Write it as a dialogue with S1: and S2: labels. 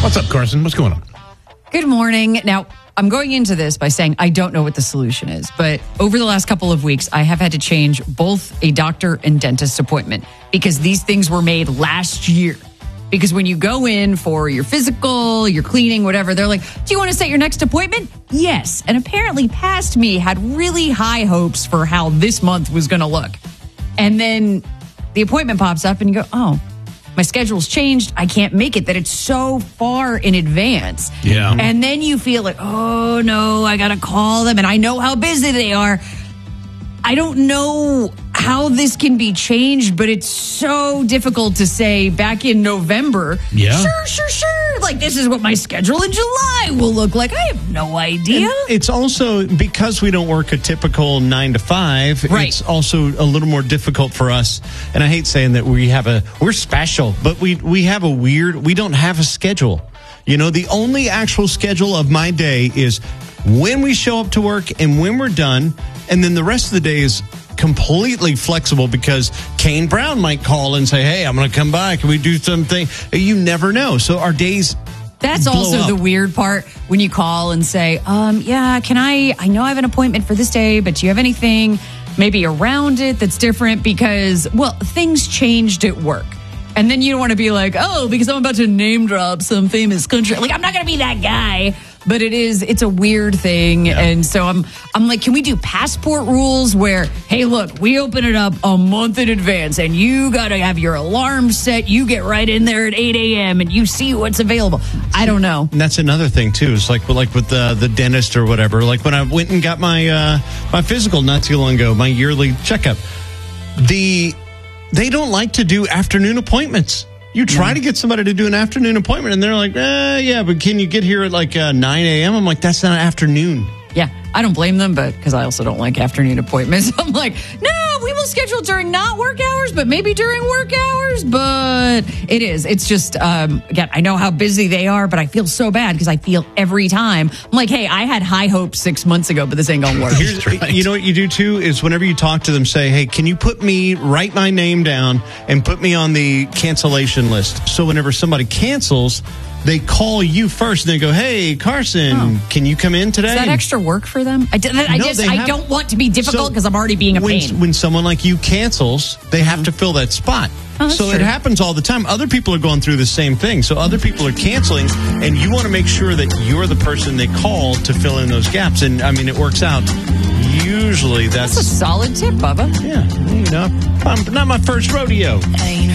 S1: What's up, Carson? What's going on?
S2: Good morning. Now, I'm going into this by saying I don't know what the solution is, but over the last couple of weeks, I have had to change both a doctor and dentist appointment because these things were made last year. Because when you go in for your physical, your cleaning, whatever, they're like, do you want to set your next appointment? Yes. And apparently past me had really high hopes for how this month was going to look. And then the appointment pops up and you go, oh, my schedule's changed. I can't make it. That it's so far in advance.
S1: Yeah.
S2: And then you feel like, oh, no, I got to call them. And I know how busy they are. I don't know how this can be changed, but it's so difficult to say back in November.
S1: Yeah.
S2: Sure. Like, this is what my schedule in July will look like. I have no idea.
S3: And it's also because we don't work a typical 9 to 5.
S2: Right.
S3: It's also a little more difficult for us. And I hate saying that we're special, but we don't have a schedule. You know, the only actual schedule of my day is when we show up to work and when we're done. And then the rest of the day is completely flexible because Kane Brown might call and say, hey, I'm going to come by. Can we do something? You never know. So our days
S2: That's
S3: blow
S2: also
S3: up.
S2: the weird part when you call and say, I know I have an appointment for this day, but do you have anything maybe around it that's different? Because, well, things changed at work. And then you don't want to be like, oh, because I'm about to name drop some famous country. Like, I'm not going to be that guy. But it's a weird thing. Yeah. And so I'm like, can we do passport rules where, hey, look, we open it up a month in advance and you got to have your alarm set. You get right in there at 8 a.m. and you see what's available. I don't know.
S3: And that's another thing, too. It's like with the dentist or whatever. Like when I went and got my physical not too long ago, my yearly checkup, they don't like to do afternoon appointments. You try to get somebody to do an afternoon appointment, and they're like, yeah, but can you get here at like 9 a.m.? I'm like, that's not afternoon.
S2: Yeah, I don't blame them, but because I also don't like afternoon appointments. I'm like, no, we will schedule during not work hours, but maybe during work hours. But it's just, again, I know how busy they are, but I feel so bad because I feel every time. I'm like, hey, I had high hopes 6 months ago, but this ain't going to work.
S3: Right. You know what you do, too, is whenever you talk to them, say, hey, can you write my name down and put me on the cancellation list? So whenever somebody cancels, they call you first and they go, hey, Carson, can you come in today?
S2: Is that extra work for them? I don't want to be difficult because I'm already being a pain.
S3: When someone like you cancels, they have to fill that spot.
S2: Oh,
S3: so
S2: true.
S3: It happens all the time. Other people are going through the same thing. So other people are canceling, and you want to make sure that you're the person they call to fill in those gaps. And, I mean, it works out. Usually that's
S2: a solid tip, Bubba.
S3: Yeah, not my first rodeo.